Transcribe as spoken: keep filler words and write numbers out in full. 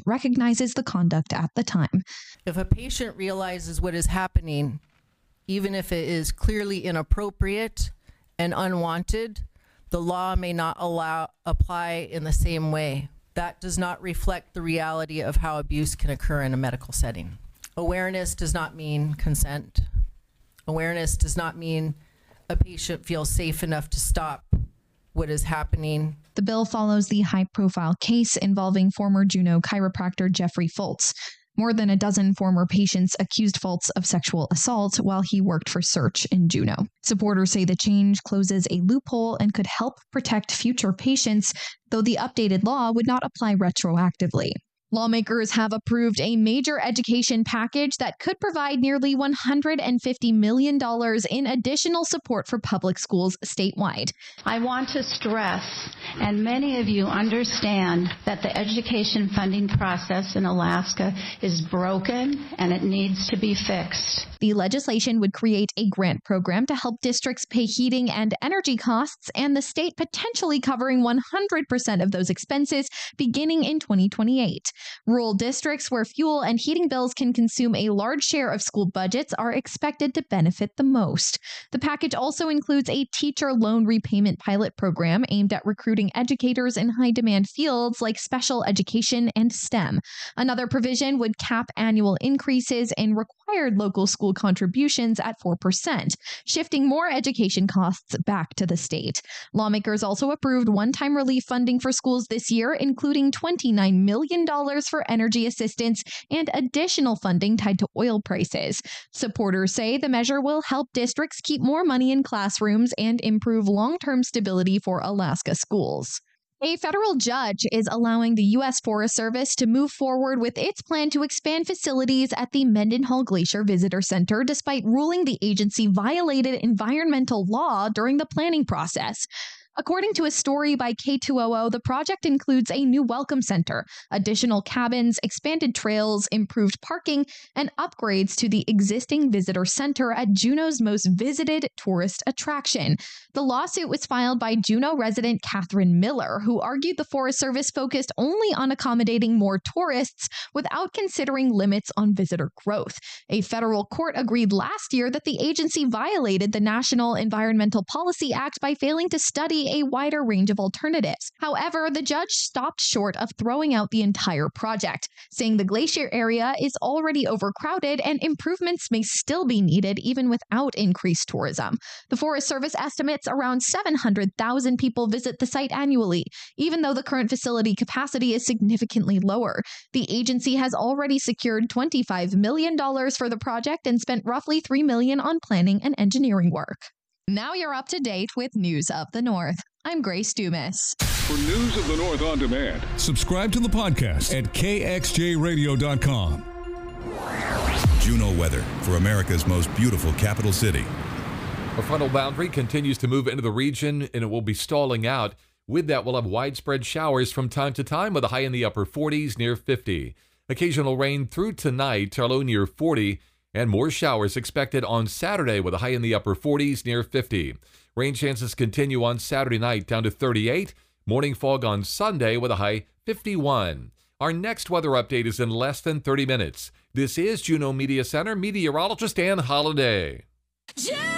recognizes the conduct at the time. If a patient realizes what is happening, even if it is clearly inappropriate and unwanted, the law may not allow apply in the same way. That does not reflect the reality of how abuse can occur in a medical setting. Awareness does not mean consent. Awareness does not mean a patient feels safe enough to stop what is happening. The bill follows the high-profile case involving former Juneau chiropractor Jeffrey Foltz. More than a dozen former patients accused Foltz of sexual assault while he worked for Search in Juneau. Supporters say the change closes a loophole and could help protect future patients, though the updated law would not apply retroactively. Lawmakers have approved a major education package that could provide nearly one hundred fifty million dollars in additional support for public schools statewide. I want to stress, and many of you understand, that the education funding process in Alaska is broken and it needs to be fixed. The legislation would create a grant program to help districts pay heating and energy costs, and the state potentially covering one hundred percent of those expenses beginning in twenty twenty-eight. Rural districts where fuel and heating bills can consume a large share of school budgets are expected to benefit the most. The package also includes a teacher loan repayment pilot program aimed at recruiting educators in high-demand fields like special education and STEM. Another provision would cap annual increases in required local school contributions at four percent, shifting more education costs back to the state. Lawmakers also approved one-time relief funding for schools this year, including twenty-nine million dollars for energy assistance and additional funding tied to oil prices. Supporters say the measure will help districts keep more money in classrooms and improve long-term stability for Alaska schools. A federal judge is allowing the U S Forest Service to move forward with its plan to expand facilities at the Mendenhall Glacier Visitor Center, despite ruling the agency violated environmental law during the planning process. According to a story by K two O O, the project includes a new welcome center, additional cabins, expanded trails, improved parking, and upgrades to the existing visitor center at Juneau's most visited tourist attraction. The lawsuit was filed by Juneau resident Catherine Miller, who argued the Forest Service focused only on accommodating more tourists without considering limits on visitor growth. A federal court agreed last year that the agency violated the National Environmental Policy Act by failing to study a wider range of alternatives. However, the judge stopped short of throwing out the entire project, saying the glacier area is already overcrowded and improvements may still be needed even without increased tourism. The Forest Service estimates around seven hundred thousand people visit the site annually, even though the current facility capacity is significantly lower. The agency has already secured twenty-five million dollars for the project and spent roughly three million dollars on planning and engineering work. Now you're up to date with News of the North. I'm Grace Dumas. For News of the North on demand, subscribe to the podcast at K X J radio dot com. Juneau weather for America's most beautiful capital city. A frontal boundary continues to move into the region, and it will be stalling out. With that, we'll have widespread showers from time to time with a high in the upper forties near fifty. Occasional rain through tonight, a low near forty. And more showers expected on Saturday with a high in the upper forties near fifty. Rain chances continue on Saturday night down to thirty-eight. Morning fog on Sunday with a high fifty-one. Our next weather update is in less than thirty minutes. This is Juneau Media Center meteorologist Ann Holiday.